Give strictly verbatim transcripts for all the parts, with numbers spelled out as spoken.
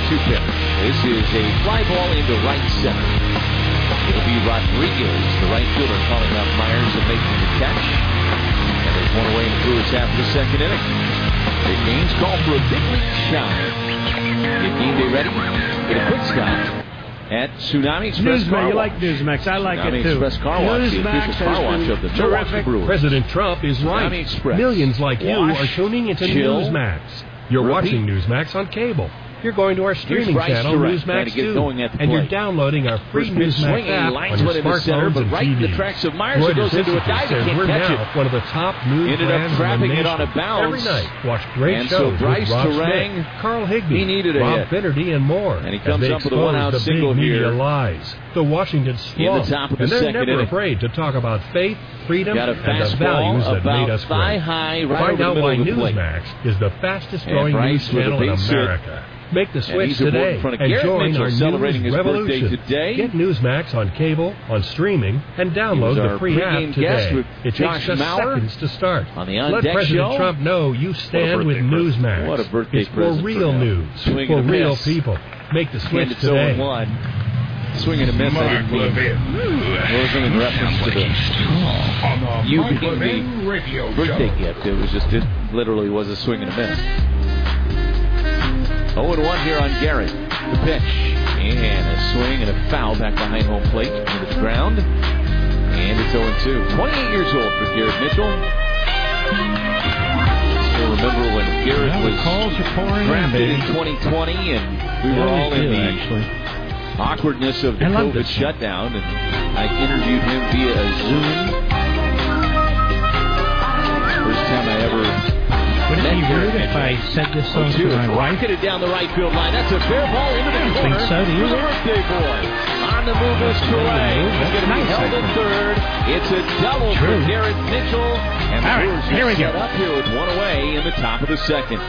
two pitch. This is a fly ball into right center. It'll be Rodriguez, the right fielder, calling out Myers and making the catch. And there's one away in the Brewers half of the second inning. The game's called for a big league shot. Get game day ready with a quick stop at Tsunami Express Newsmax, Car Wash. you like Newsmax. I like Tsunami it too. Express Car Wash, the Newsmax official car wash of the Milwaukee Brewers. President Trump is right. Tsunami Express. Millions like you Wash, are tuning into chill, Newsmax. You're repeat. watching Newsmax on cable. You're going to our streaming Bryce channel, Durant, trying to Newsmax get two, going at the and you're plate. downloading our free First pitch Newsmax swinging, app lines on one your in the center, smartphones but and right in the T Vs. tracks of Myers, Reuters it goes into a Institute dive. He says can't we're catch now it. one of the top news Ended up brands in the trapping it nation. on a bounce. Every night, watch great And so shows Bryce with Rob Turang, Smith, Carl Higbee, he needed a Rob hit. Finnerty, and more. And he as comes they up with a one-out expose the single big here. media lies. The Washington slump. In the top of the and they're second never inning. afraid to talk about faith, freedom, Got a and the fastball values that about made us thigh great. high right Find over out the why middle of the plate. Newsmax is the fastest And growing Bryce news with a channel in base hit. America. Make the And switch he's aboard today in front of and Garrett join Mitchell, our celebrating news his birthday revolution. today. Get Newsmax on cable, on streaming, and download He was the our free pregame app guest today. with It Josh takes just Maurer seconds to start. on the On Let Deck President Show. Trump know you stand with birthday present. Newsmax. What a birthday it's for present real for him. news, Swing for and a real miss. people. Make the switch And it's today. oh and one. Swing and a miss. I didn't mean. Those are in reference to the you being the birthday gift. It was just, it literally was a swing and a miss. oh and one here on Garrett. The pitch. And a swing and a foul back behind home plate into the ground. And it's oh and two. twenty-eight years old for Garrett Mitchell. Still remember when Garrett well, was calls are pouring drafted in, in twenty twenty, and we were all in do, the actually. awkwardness of the I love COVID this. shutdown, and I interviewed him via a Zoom. First time I ever Would it be met rude Garrett if I Mitchell. said this song Oh, to two. my It's wife? rocketed down the right field line. That's a fair ball into the I don't corner. think so, do you? For the birthday boy. On the move is Turang. He's going to be nice, held I at think. third. It's a double True. for Garrett Mitchell. And the All right, Brewers here we set go. up here with one away in the top of the second.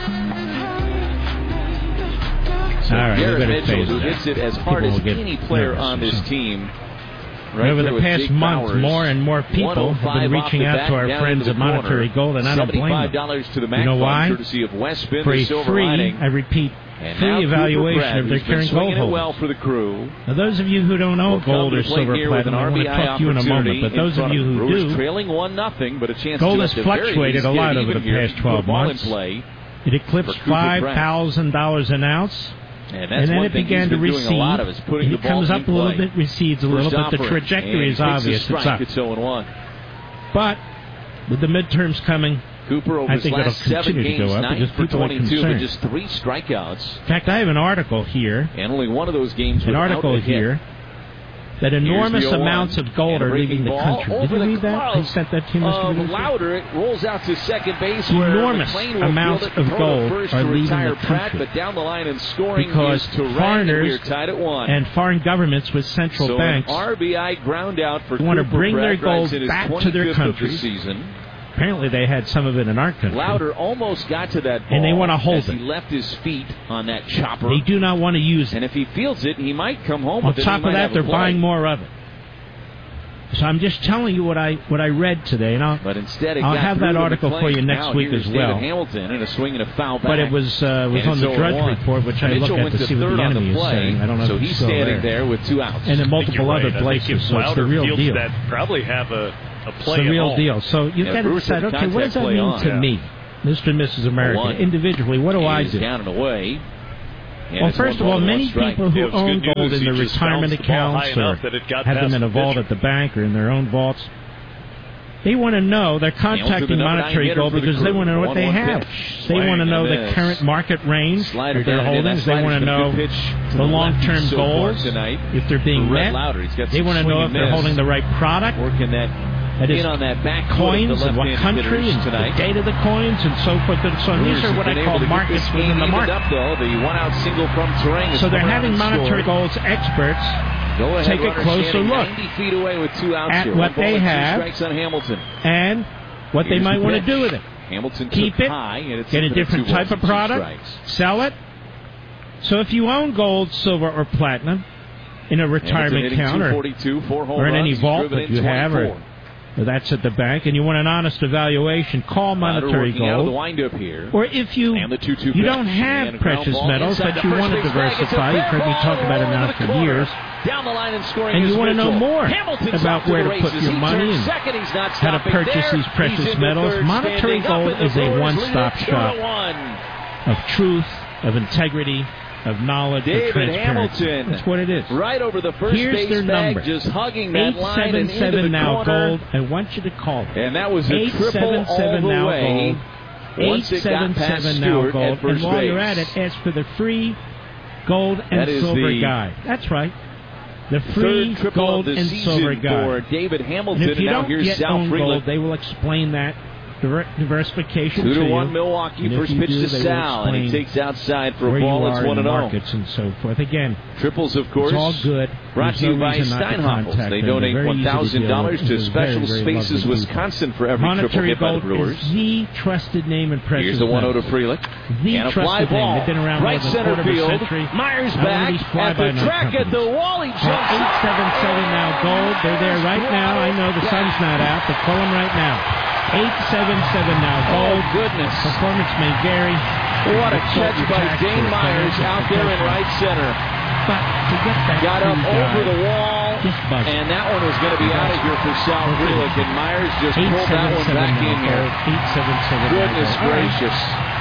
So All right, we Garrett better Mitchell, phase who it hits out. it as hard People as will get any player nervous on or this something. team. Right Over there the with past Jake month, Bowers. more and more people have been reaching out to our friends at Monetary Gold, and I don't blame seventy-five them. dollars to the You know Mac why? Fund, courtesy of West Bend, For the a Silver free, Lining. I repeat, And now free Cooper evaluation Pratt, of their who's been current gold swinging it holders. well for the crew. Now, those of you who don't own Will come gold to or the plate silver here with platinum, an I want to R B I talk to you in a moment. opportunity But in those of front you who Brewers do, trailing one nothing, but a chance gold to has at the very fluctuated least a lot get over even the here. past twelve Put ball in months. play. It eclipsed For Cooper five Pratt. thousand dollars an ounce. And, that's And then one it thing began he's to been doing recede. a lot of is putting And the it ball comes in up a little play. bit, recedes a little First bit. The offering, trajectory and is takes a obvious. strike. It's up. It's oh and one. But with the midterms coming, Cooper over I his think it'll last seven continue to games, go up nine because for people are twenty-two, but concerned. just three strikeouts. In fact, I have an article here, And only one of those games an without article a hit. here, that enormous Here's the oh one. amounts of gold And a are breaking leaving the ball country. Did over you the read that? glove He sent that to you, Mister Of Producer? Louder, it rolls out to second base where Enormous McClain will amounts field it, of throw to gold first are to leaving retire the Pratt, country but down the line and scoring because is Turang, and foreigners we're tied at one. and foreign governments with central so banks an R B I ground out for want to Cooper bring their Pratt, drives gold in his back to their twenty-fifth of the countries. season. Apparently, they had some of it in our country. Louder almost got to that ball And they want to hold as it. he left his feet on that chopper. They do not want to use it. And if he fields it, he might come home On with it. top He of might that, have a they're play. buying more of it. So I'm just telling you what I what I read today, and I'll, But instead, it I'll got have through that to article McClain. for you next Now week here's as well. David Hamilton and a swing and a foul back. But it was uh, was And on it's the oh Drudge one. report, which I Mitchell look at went to see what third the on enemy is play, saying. I don't know so if he's it's still standing there. there with two outs. And in multiple right. other I places, think if so it's the Louder real fields deal. that, probably have a, a play It's the at real home. deal. So you've Yeah, got to Brewers decide, had the okay, what does contact that play mean on. to Yeah. me, Mister and Missus America? One Individually, what do I is do? down and away. And Well, it's first of one all, ball, many one strike. people who It was own good gold news. in their He just retirement bounced the ball high accounts or enough that it got have them past in a the vault pitcher. at the bank or in their own vaults, they want to know, they're contacting number nine Monetary hitter Gold for the because they crew. want to know what they one one have. pitch. They want to Swing know and a the miss. current market range Slider of their down, and holdings. that They want to slider's been know a good pitch to the the long-term lefty so far goals, tonight. if they're being For Rhett met. Louder, he's got They some want to know swing if and they're miss. holding the right product. Working that That is in on that back foot of coins the and what left-handed country hitters and tonight. the date of the coins and so forth and so on. These are what I call markets within the market. Up, though. The one-out single from Turang. So they're having Monetary Gold's experts take a closer look ninety feet away with two outs at here. what One ball they and two have strikes on Hamilton. and what they Here's might the want to pitch. do with it. Hamilton Keep took it, high, and it's get a up to different two type balls of and two product, strikes. sell it. So if you own gold, silver, or platinum in a retirement Hamilton hitting account or, two forty-two, four home or in any runs. He's vault driven that in you have or twenty-four. That's at the bank, and you want an honest evaluation, call Monetary Gold. Out of the windup here. Or if you and the two two you don't have precious metals, but you want to diversify, you've heard me talk about it now for years, down the line and scoring, and you want to know more Hamilton's about where to put your money and second, how to purchase there. these precious metals. Third, Monetary Gold is a one-stop shop one. of truth, of integrity, of knowledge, David of transparency. Hamilton, that's what it is. Right over the first Here's base their bag, number. just hugging that line and into the eight seven seven now corner. Gold. I want you to call them. And that was a triple all the now way. eight seven seven now Gold. And while base. you're at it, ask for the free gold and silver guide. That's right. The free Third triple gold of the and silver season guide. for David Hamilton. And if you and now don't here's get Sal own Freeland. gold, they will explain that diversification Two to to one you. Milwaukee. And First if you pitch do, to they will Sal, and he explain takes outside for a where ball you that's are one in and the oh. markets and so forth. Again, triples, of course. it's all good. Brought to There's you no by reason not to Steinhoffels. contact They them. donate They're very one easy to thousand dollars deal to with. Special Very, very Spaces lovely Wisconsin for every Monetary triple hit by the Gold Brewers. is the trusted name in precious Here's the one oh to metals. Frelick. The and a fly trusted ball. name. They've been around right more than a center quarter of a field. century. Myers Not back one of these at the fly-by-night track at companies. the wall. He jumps eight seven seven now Gold. They're there right now. I know the sun's not out, but call them right now. eight seven seven now Gold. Oh, goodness. Performance may vary. What a catch by Dane Myers out there in right center. But to get that got up over the wall, just and that one was going to be out of here for Sal Frelick, and Myers just pulled that one back in here. eight seven seven Goodness gracious.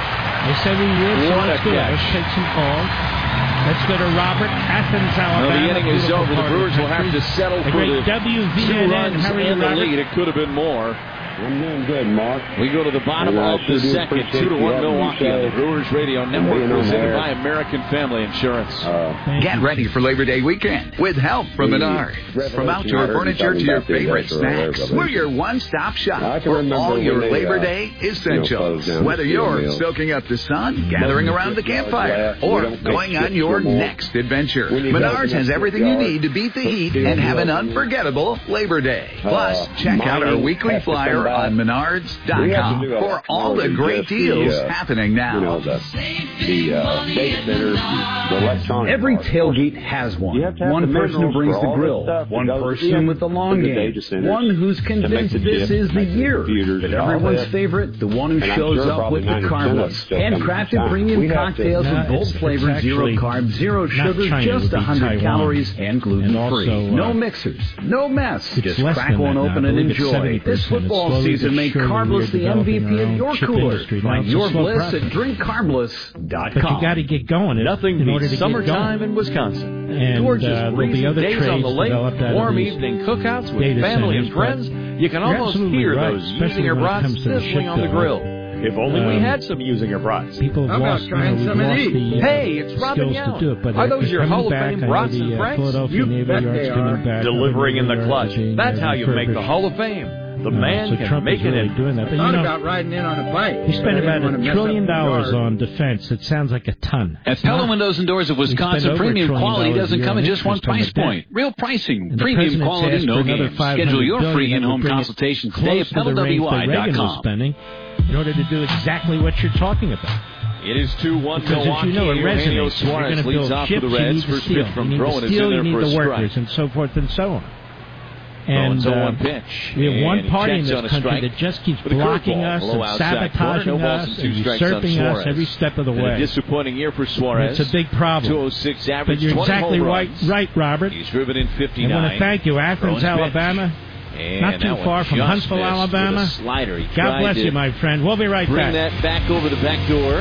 I said we would, so What let's a do it. catch. Let's take some calls. Let's go to Robert, Athens, Alabama. No, the inning is Beautiful over. The part of Brewers the will have to country. settle The for great the W V two N N. runs How are you, and the Robert? lead. It could have been more. I'm doing good, Mark. We go to the bottom And, uh, of the sure do second, appreciate two to you one having me Milwaukee on the show. Brewers Radio Network, being on presented there. by American Family Insurance. Uh, Get ready for Labor Day weekend with help from The Menards. revelation From I outdoor heard you furniture talking to your about the favorite industrial snacks, revolution. we're your one-stop I shop can for remember all when your they, Labor uh, Day essentials. closed down Whether the steel you're mills. soaking up the sun, gathering around the campfire, We or don't make going on chips your no more. next adventure, We need Menards to has open up everything the you yard, need to beat the put heat steel and have an mills in. unforgettable Labor Day. Plus, Uh, check out our mining weekly has to come flyer back. on menards dot We have com to do a for lot all more the than great just the, deals uh, happening now. You know, the, the uh, data centers, the electronic Every parts. tailgate has one. You have to have One the person who minerals brings for the all grill. this stuff that One goes person in with the long the game. data centers One who's to make convinced the this chips, is the make the year. computers But and all everyone's that. favorite, the one who And I'm shows sure up probably with the ninety percent of carbless. it's still coming from Handcrafted China. premium We have to- cocktails No, with bold it's- it's flavors, zero actually carbs, zero not sugars, China, it just would be one hundred Taiwan. calories, and gluten-free. And also, uh, no mixers, no mess. it's Just less crack than one that now. open I and believe it's enjoy. seventy This percent. football It's slowly season, but make surely Carbless we're the developing M V P our of own your chip cooler. industry. Now, Find it's a your slow bliss process. at drink carbless dot But com. you got to get going. In, Nothing in order beats to get summertime going. in Wisconsin. And Gorgeous, uh, there'll breezy be other days trades on the lake, developed out warm of these evening cookouts with data family and centers, friends. You can you're almost absolutely hear right, those especially Usinger when it brats comes to the sizzling on the ship grill. If only we Um, had some Usinger brats. People have How about lost, you know, trying we've some of lost these? the uh, Hey, it's Rob skills and to Yow. do it. But Are they're those your coming Hall of back. Fame I know brats the, and uh, Franks? Philadelphia You Naval bet Yard's they coming are. back. Delivering in the Other clutch. yards are being, That's uh, how you make the refurbished. Hall of Fame. The Uh, man so can Trump make is it really in. doing that. But, you Thought know, about riding in on a bike. he spent I didn't about want a to mess trillion up the dollars yard. on defense. It sounds like a ton. At It's Pella not. Windows and Doors of We spend Wisconsin, over a premium trillion quality dollars a doesn't year come in in just one interest on price the debt. point. Real pricing, And the premium president's quality, asked no for another games. five Schedule hundred your billion free that would in-home bring it consultation today close at to Pella the range W I that dot Reagan was com. spending in order to do exactly what you're talking about. It is two one Because Milwaukee. as you know, it Eugenio resonates. If you're Suarez going to leads build off for chips, the you Reds. need the First steel. pitch from You need Throwing the is steel, in you there need for a the workers, strike. and so forth and so on. Throwing's And oh uh, one pitch. we have one And he party in checks this on a country strike that just keeps with a blocking curveball. us Low and outside corner. sabotaging No balls us and and two strikes on usurping us Suarez. every step of the And a way. disappointing year for And Suarez. it's a big problem. two oh six average, But you're twenty exactly home right, runs. right, Robert. He's driven in I fifty-nine. want to thank you, Athens, Throwing pitch. Alabama. And Not too that one far from just Huntsville, missed Alabama. with a slider. He God tried bless to you, my friend. We'll be right bring back. that back over the back door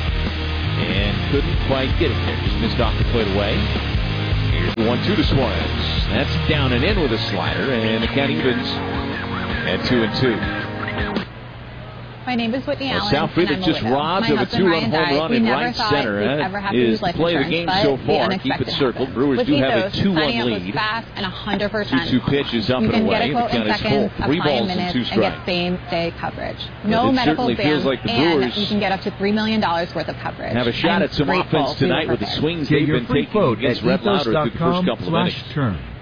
and couldn't quite get it there. Just missed off the plate away. Here's the one two to Suarez. That's down and in with a slider, and the count evens at two and two. My name is Whitney Well, Allen. Sal and Frelick I'm a just widow. robbed My of a husband, two-run Ryan, home died. run We in never right thought center. we'd That ever have to is use the life play of the insurance, game so but the far. Keep unexpected it circled. happened. Brewers With do have a Ethos, two one signing up was lead. fast and one hundred percent. two two pitches up you and can away. get a The quote count in is full. seconds, Three apply in balls and minutes, two and strikes. get same-day coverage. But No it medical certainly feels exams, like the and Brewers you can get up to three million dollars worth of coverage. Have a shot I'm at some grateful offense to be tonight with the prepared. swings Get they've your been free taking quote against at Red Lauder ethos through dot the first com couple of slash innings. turn.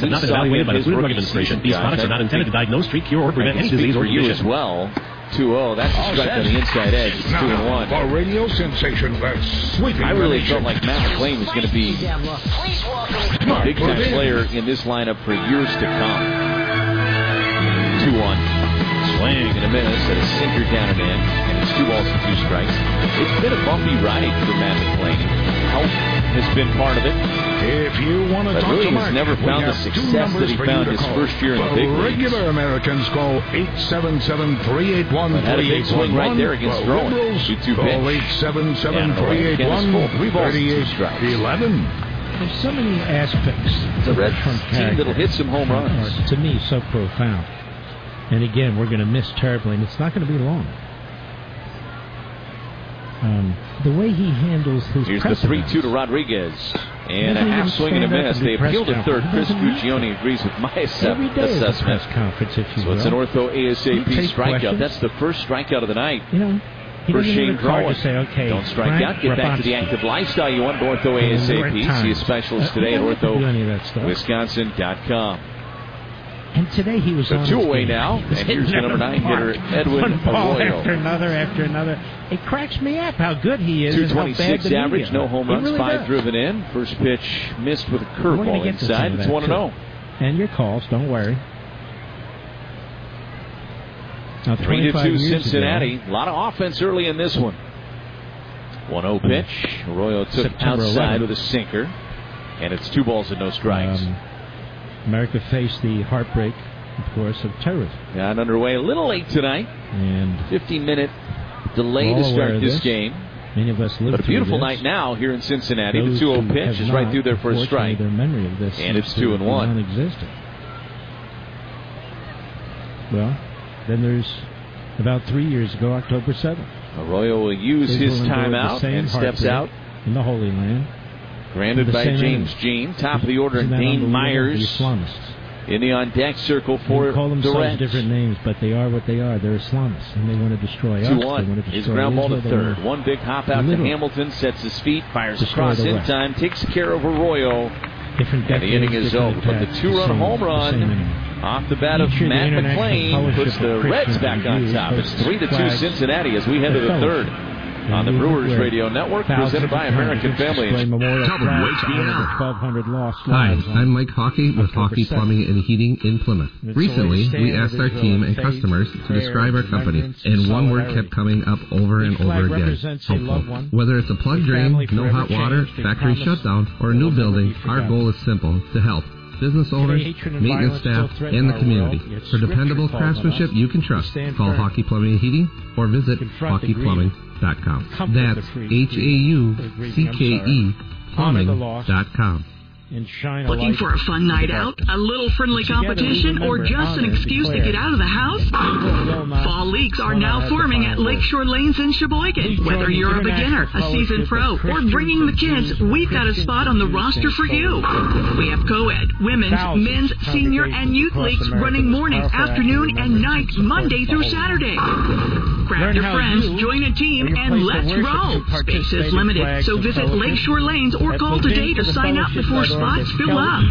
products have not been evaluated by the Food and Drug Administration. These products are not intended to diagnose, treat, cure, or prevent any disease or you condition. as well. two oh. That's a strike on the inside edge. It's two and one. For radio sensation that's sweeping. I really felt like Matt McLain was going to be a big-time player in this lineup for years to come. two one. Swing and a miss and a sinker down and in. And it's two balls and two strikes. It's been a bumpy ride for Matt McLain. health has been part of it. If you want to but talk really to has Mark, never found the success that he found his call. first year in the For big leagues. regular Americans, call eight seven seven, three eight one, Had a big swing right there against Rowan. two two call eight seven seven, three eight one, three eight one one. There's so many aspects. It's a Red team that'll hit some home runs. Are, to me, so profound. And again, we're going to miss terribly, and it's not going to be long. Um, the way he handles his Here's the three two to Rodriguez. And a half swing and a miss. They appeal to third. Chris Guccione agrees with my assessment. Conference, if you so it's an ortho ASAP strikeout. That's the first strikeout of the night. You know, he for Shane Crowan. Say, okay, don't strike Frank out. Get back to the active lifestyle you want at Ortho ASAP. See a specialist today at ortho wisconsin dot com. And today he was so on two away now, and here's the number nine hitter, Edwin One ball Arroyo. After another, after another. It cracks me up how good he is. two twenty-six average, no home runs, really five does. driven in. First pitch missed with a curveball inside. It's one and oh. And your calls, don't worry. Now, three to two Cincinnati. A lot of offense early in this one. one oh pitch. Arroyo took September outside eleventh. with a sinker. And it's two balls and no strikes. Um, America faced the heartbreak, of course, of terrorism. Got underway a little late tonight. And fifteen-minute delay to start this, this game. Many of us lived But a beautiful this. night now here in Cincinnati. Those the two oh pitch is not, right through there for a strike. Their memory of this and it's two and one. Non-existent. Well, then there's about three years ago, October seventh. Arroyo will use Israel his timeout and steps out. In the Holy Land. Granted by James enemy. Jean. Top of the order, Dane Myers. The Islamists. In the on-deck circle for they call themselves the Reds. different names, but they are what they are. They're Islamists, and they want to destroy us. two one. His ground ball to third. Israel. One big hop out to Hamilton, sets his feet, fires across in West. time, takes care of Arroyo. Different and the inning is over. But the two-run same, home run off the bat Each of Matt McClain puts the Reds back on reviews, top. It's three to two Cincinnati as we head to the third. On the Brewers Radio Network, presented by American Family. Covered H B N. twelve hundred lost Hi, I'm Mike Hockey with Hockey Plumbing and Heating in Plymouth. Recently, we asked our team and customers to describe our company, and one word kept coming up over and over again: hopeful. Whether it's a plug drain, no hot water, factory shutdown, or a new building, our goal is simple: to help business owners, maintenance staff, and the community. For dependable craftsmanship you can trust, call Hockey Plumbing and Heating or visit hockey plumbing dot com. That's H A U C K E plumbing dot com. Looking for a fun night out, a little friendly competition, or just an excuse to get out of the house? Fall leagues are now forming at Lakeshore Lanes in Sheboygan. Whether you're a beginner, a seasoned pro, or bringing the kids, we've got a spot on the roster for you. We have co-ed, women's, men's, senior, and youth leagues running morning, afternoon, and night, Monday through Saturday. Grab your friends, join a team, and let's roll. Space is limited, so visit Lakeshore Lanes or call today to sign up before spots fill up.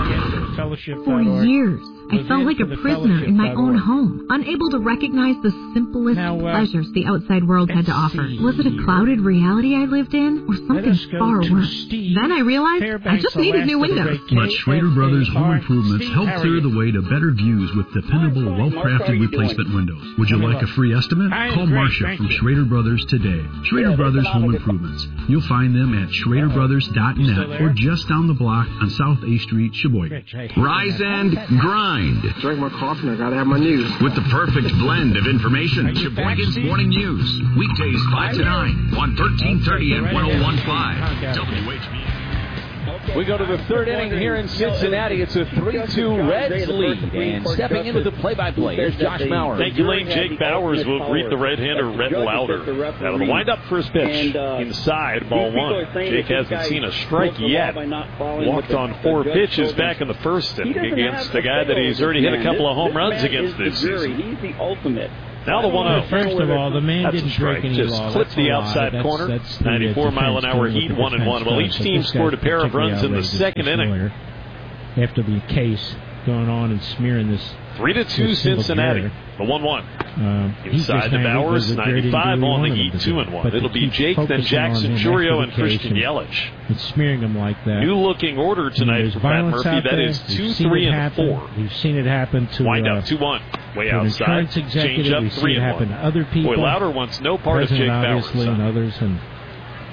For years, I felt like a prisoner in my own home, unable to recognize the simplest now, uh, pleasures the outside world had to offer. Was it a clouded reality I lived in, or something far worse? Then I realized I just needed new windows. Let Schrader Brothers Home Improvements help clear the way to better views with dependable, well-crafted replacement windows. Would you like a free estimate? Call Marcia from Schrader Brothers today. Schrader Brothers Home Improvements. You'll find them at schrader brothers dot net or just down the block on South A Street, Sheboygan. Rise and grind. Drink my coffee and I gotta have my news. With the perfect blend of information. Sheboygan's Morning News. Weekdays five to nine on thirteen thirty and one oh one point five. W H B N. We go to the third inning here in Cincinnati. It's a three two Reds lead. And stepping into the play-by-play, here's Josh Maurer. Thank you, Lane. Jake Bowers will greet the right-hander, Rhett Lauder. Out of the wind-up first pitch. Inside, ball one. Jake hasn't seen a strike yet. Walked on four pitches back in the first inning against a guy that he's already hit a couple of home runs against this season. He's the ultimate. Now the one oh. First of all, the man That's didn't a strike. break any Just law. clipped That's the a outside that's, corner. That's the ninety-four mile an hour heat, one and one. Well, each team scored a pair of runs in the second inning. After the case going on and smearing this. Three to two Cincinnati. The one one. Um, Inside the Bowers, ninety-five on the heat, two and one. It'll be Jake, then Jackson Churio, and Christian Yelich. And smearing them like that. New looking order tonight for Pat Murphy. That is two, three, and four. We've seen it happen to wind uh, up two one. Way an outside. Change up We've three seen it and happen one. To other people. Boy, Lauder wants no part President of Jake Bowers. Obviously, and others, and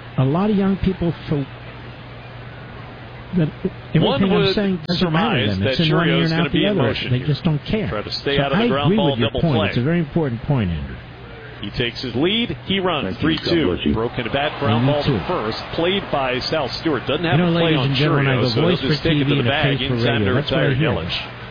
a lot of young people feel that everything One I'm would saying doesn't matter to surmise them. It's that in one ear Churio's and going out to be the in other. motion They here. just don't care. Try to stay so out of the I ground agree ball with your double point. play. It's a very important point, Andrew. He takes his lead. He runs three two. Broken to bat, ground ball to first. Played by Sal Stewart. Doesn't have you know, a play ladies on and gentlemen, I Churio, have a so he'll voice for just take T it V to the and a bag face for inside to radio. That's why retire I hear Yelich.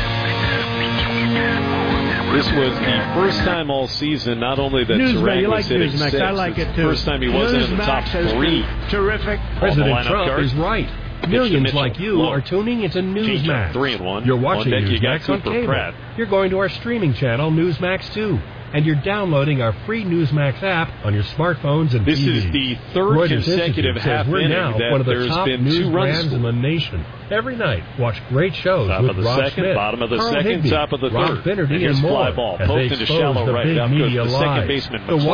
This was the first time all season, not only that Turang was hitting six, I like it too. First time he wasn't in the top three. Terrific. President Trump guard. is right. Millions like you Low. are tuning into Newsmax. Three and one. You're watching on deck, Newsmax you on cable. Pratt. You're going to our streaming channel, Newsmax two. And you're downloading our free Newsmax app on your smartphones and this T Vs. This is the third Reuters consecutive Institute half says we're inning now that one of the there's top been news two runs brands in the nation. Every night, watch great shows top with of the Rob second, Smith, bottom of the Carl second, Higby, top of the Rob third. Finnerty, and and more fly ball as poked they into expose shallow the right. big Out goes media the second lies. baseman. The